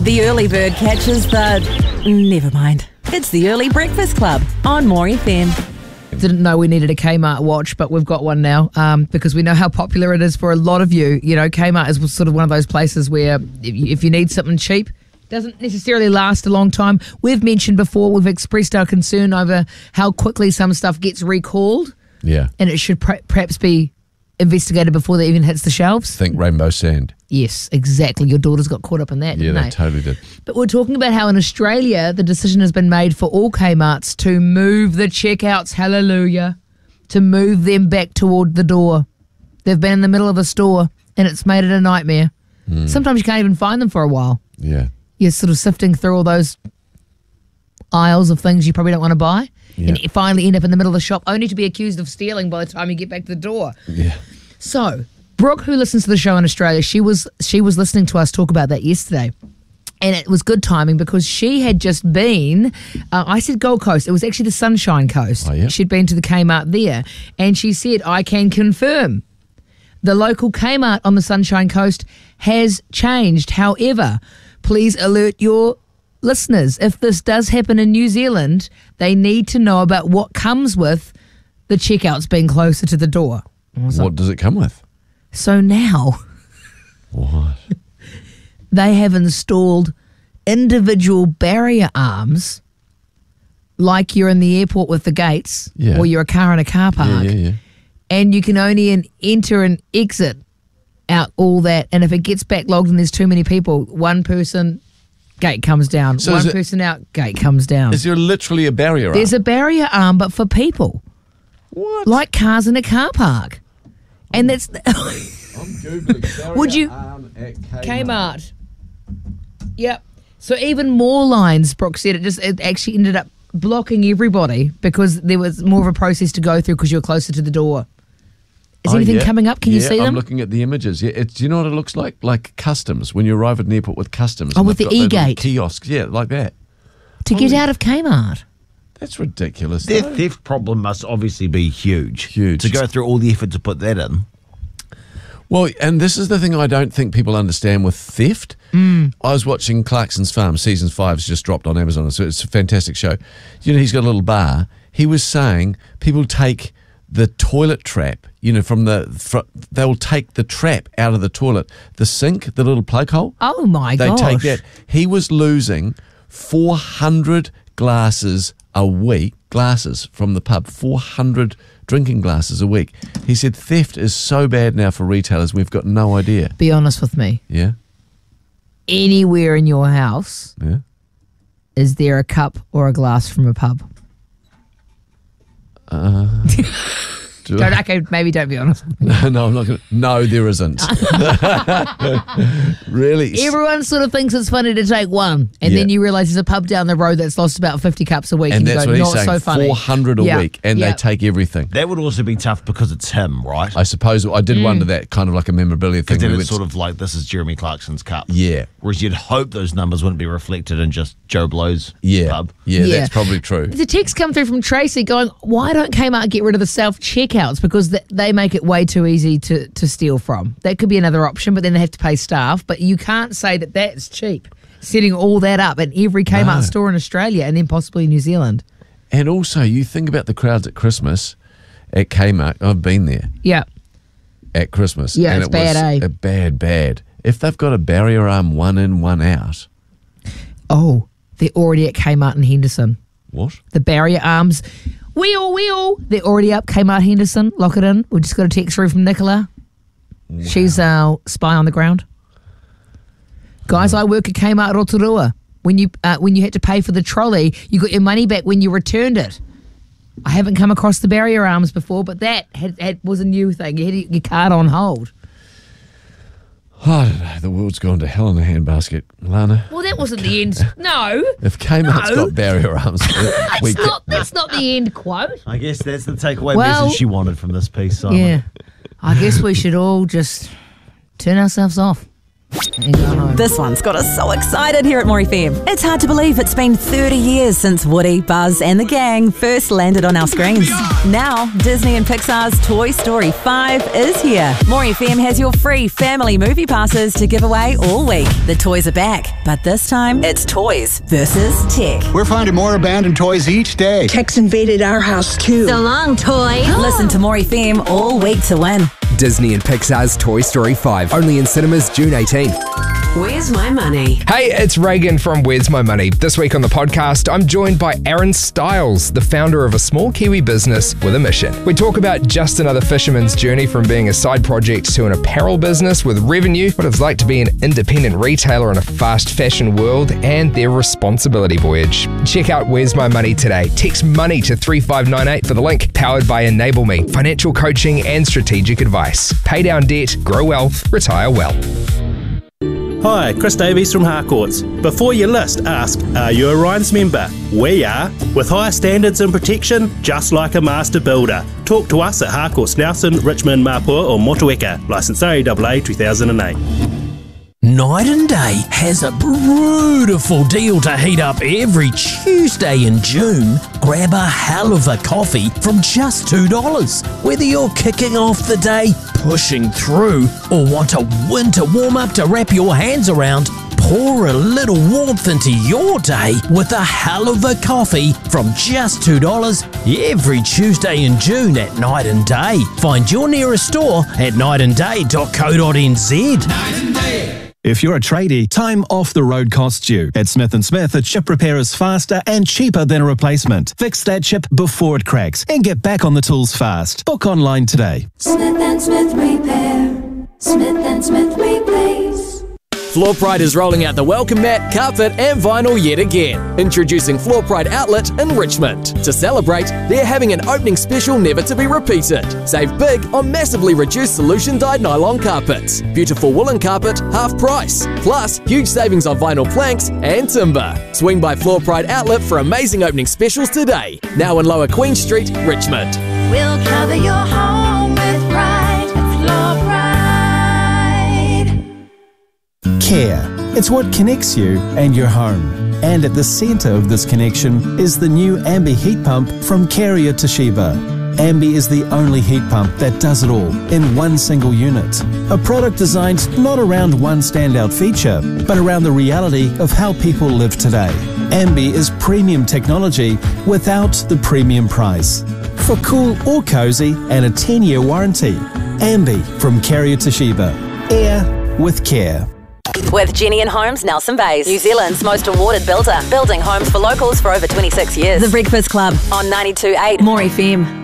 The early bird catches the... Never mind. It's the Early Breakfast Club on More FM. Didn't know we needed a Kmart watch, but we've got one now because we know how popular it is for a lot of you. You know, Kmart is sort of one of those places where if you need something cheap, it doesn't necessarily last a long time. We've mentioned before, we've expressed our concern over how quickly some stuff gets recalled. Yeah. And it should perhaps be investigated before that even hits the shelves. Think Rainbow Sand. Yes, exactly. Your daughters got caught up in that, didn't Yeah, they totally did. But we're talking about how in Australia, the decision has been made for all Kmarts to move the checkouts, hallelujah, to move them back toward the door. They've been in the middle of a store and it's made it a nightmare. Sometimes you can't even find them for a while. Yeah. You're sort of sifting through all those aisles of things you probably don't want to buy. Yeah. And you finally end up in the middle of the shop only to be accused of stealing by the time you get back to the door. Yeah. So, Brooke, who listens to the show in Australia, she was listening to us talk about that yesterday. And it was good timing because she had just been, I said Gold Coast, it was actually the Sunshine Coast. Oh, yeah. She'd been to the Kmart there. And she said, I can confirm the local Kmart on the Sunshine Coast has changed. However, please alert your listeners, if this does happen in New Zealand, they need to know about what comes with the checkouts being closer to the door. What does it come with? So now What? they have installed individual barrier arms like you're in the airport with the gates Yeah. or you're a car in a car park. Yeah. And you can only enter and exit out all that. And if it gets backlogged and there's too many people, one person, gate comes down. So one person out, gate comes down. Is there literally a barrier arm? There's a barrier arm, but for people. What? Like cars in a car park. And that's... I'm Googling barrier Would you- arm at Kmart. Yep. So even more lines, Brooke said, it actually ended up blocking everybody because there was more of a process to go through because you're closer to the door. Is anything coming up? Can you see them? I'm looking at the images. Yeah, do you know what it looks like? Like customs. When you arrive at an airport with customs. Oh, and with they've the got those little e-gate. kiosks. Yeah, like that. To get out of Kmart. That's ridiculous. Their though. theft problem must obviously be huge. Huge. To go through all the effort to put that in. Well, and this is the thing I don't think people understand with theft. I was watching Clarkson's Farm. Season 5's just dropped on Amazon. So it's a fantastic show. You know, he's got a little bar. He was saying people take the toilet trap, you know, they'll take the trap out of the toilet. The sink, the little plug hole. Oh, my They gosh. take that. He was losing 400 glasses a week, glasses from the pub, 400 drinking glasses a week. He said theft is so bad now for retailers, we've got no idea. Be honest with me. Yeah? Anywhere in your house, Yeah? is there a cup or a glass from a pub? Do I- Okay, maybe don't be honest. No, I'm not going to. No, there isn't. Really? Everyone sort of thinks it's funny to take one, and Yeah. then you realise there's a pub down the road that's lost about 50 cups a week, And you that's go, what he's not saying, so funny. 400 a Yeah. week, and Yeah. they take everything. That would also be tough because it's him, right? I suppose I did wonder that, kind of like a memorabilia thing. Because then We it's went- sort of like, this is Jeremy Clarkson's cup. Yeah. Whereas you'd hope those numbers wouldn't be reflected in just Joe Blow's Yeah. pub. Yeah, Yeah. that's probably true. The text come through from Tracy going, why don't Kmart get rid of the self-checkouts? Because they make it way too easy to steal from. That could be another option, but then they have to pay staff. But you can't say that that's cheap, setting all that up at every Kmart No. store in Australia and then possibly New Zealand. And also, you think about the crowds at Christmas at Kmart. I've been there Yeah. at Christmas. Yeah, and it's it bad, was bad. If they've got a barrier arm, one in, one out. Oh, they're already at Kmart in Henderson. What? The barrier arms. Wheel. They're already up. Kmart Henderson. Lock it in. We just got a text through from Nicola. Wow. She's our spy on the ground. Guys, I work at Kmart Rotorua. When you had to pay for the trolley, you got your money back when you returned it. I haven't come across the barrier arms before, but that was a new thing. You had your card on hold. I don't know. The world's gone to hell in a handbasket, Lana. Well, that wasn't the end. No. If Kmart's No. got barrier arms, That's not the end quote. I guess that's the takeaway Well- message she wanted from this piece, Simon. Yeah. I guess we should all just turn ourselves off and go home. This one's got us so excited here at More FM. It's hard to believe it's been 30 years since Woody, Buzz and the gang first landed on our screens. Now, Disney and Pixar's Toy Story 5 is here. More FM has your free family movie passes to give away all week. The toys are back, but this time it's toys versus tech. We're finding more abandoned toys each day. Tech's invaded our house too. So long, toys. Listen to More FM all week to win. Disney and Pixar's Toy Story 5, only in cinemas June 18. Where's my money? Hey, it's Reagan from Where's My Money. This week on the podcast, I'm joined by Aaron Stiles, the founder of a small Kiwi business with a mission. We talk about just another fisherman's journey from being a side project to an apparel business with revenue, what it's like to be an independent retailer in a fast fashion world, and their responsibility voyage. Check out Where's My Money today. Text MONEY to 3598 for the link. Powered by Enable Me, financial coaching and strategic advice. Pay down debt, grow wealth, retire well. Hi, Chris Davies from Harcourts. Before you list, ask, are you a Rhines member? We are, with higher standards and protection, just like a master builder. Talk to us at Harcourts Nelson, Richmond, Mapua or Motueka. Licence RAAA 2008. Night and Day has a beautiful deal to heat up every Tuesday in June. Grab a hell of a coffee from just $2. Whether you're kicking off the day, pushing through, or want a winter warm-up to wrap your hands around, pour a little warmth into your day with a hell of a coffee from just $2 every Tuesday in June at Night and Day. Find your nearest store at nightanddday.co.nz. Night and Day. If you're a tradie, time off the road costs you. At Smith & Smith, a chip repair is faster and cheaper than a replacement. Fix that chip before it cracks and get back on the tools fast. Book online today. Smith & Smith Repair. Smith & Smith Replace. Floor Pride is rolling out the welcome mat, carpet and vinyl yet again. Introducing Floor Pride Outlet in Richmond. To celebrate, they're having an opening special never to be repeated. Save big on massively reduced solution dyed nylon carpets. Beautiful woolen carpet, half price. Plus, huge savings on vinyl planks and timber. Swing by Floor Pride Outlet for amazing opening specials today. Now in Lower Queen Street, Richmond. We'll cover your home with pride. Floor Pride. Care. It's what connects you and your home. And at the centre of this connection is the new Ambi heat pump from Carrier Toshiba. Ambi is the only heat pump that does it all in one single unit. A product designed not around one standout feature, but around the reality of how people live today. Ambi is premium technology without the premium price. For cool or cozy and a 10-year warranty. Ambi from Carrier Toshiba. Air with care. With Jenny and Homes, Nelson Bays, New Zealand's most awarded builder, building homes for locals for over 26 years. The Breakfast Club on 92.8 More FM.